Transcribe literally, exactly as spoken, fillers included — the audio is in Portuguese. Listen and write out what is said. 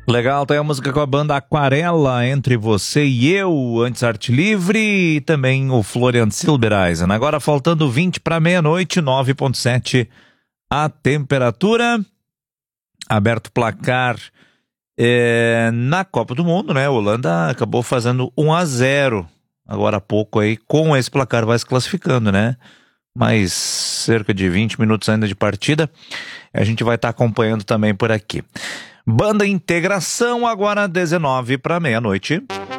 Legal, tem a música com a banda Aquarela, Entre Você e Eu, antes Arte Livre e também o Florian Silbereisen. Agora faltando vinte para meia-noite, nove ponto sete a temperatura. Aberto o placar é, na Copa do Mundo, né? A Holanda acabou fazendo um a zero agora há pouco aí, com esse placar vai se classificando, né? Mais cerca de vinte minutos ainda de partida, a gente vai estar acompanhando também por aqui. Banda Integração, agora dezenove para meia-noite.